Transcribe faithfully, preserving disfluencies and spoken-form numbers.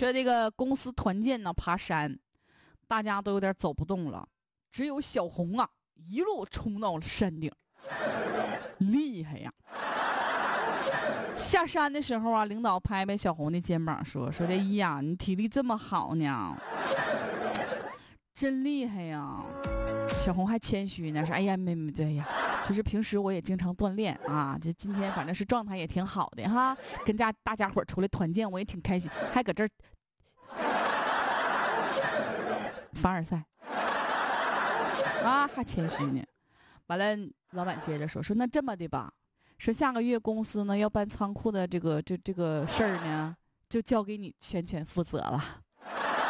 说这个公司团建呢，爬山，大家都有点走不动了，只有小红啊，一路冲到了山顶，厉害呀！下山的时候啊，领导拍拍小红的肩膀说：“说这一呀，你体力这么好呢，真厉害呀！”小红还谦虚呢，说：“哎呀，没没对呀，就是平时我也经常锻炼啊，这今天反正是状态也挺好的哈，跟家大家伙出来团建，我也挺开心，还搁这儿凡尔赛啊，还谦虚呢。”完了，老板接着说：“说那这么的吧。”说下个月公司呢要搬仓库的这个这这个事儿呢，就交给你全权负责了。